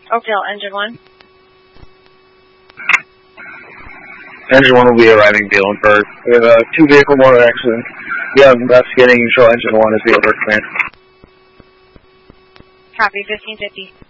Oakdale, engine 1. Engine 1 will be arriving Beeland first. We have a 2-vehicle motor accident. We are investigating. Show engine 1 is the order command. Copy, 1550.